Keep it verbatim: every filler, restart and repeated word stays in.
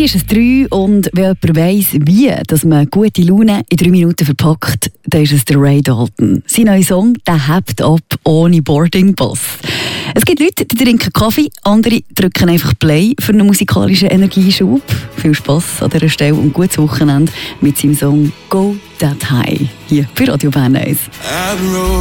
ist es drei und wenn jemand weiss, wie dass man gute Laune in drei Minuten verpackt, dann ist es der Ray Dalton. Sein neuer Song, der hebt ab ohne Boarding Pass. Es gibt Leute, die trinken Kaffee, andere drücken einfach Play für einen musikalischen Energieschub. Viel Spass an dieser Stelle und gutes Wochenende mit seinem Song «Go That High» hier bei Radio Bern eins.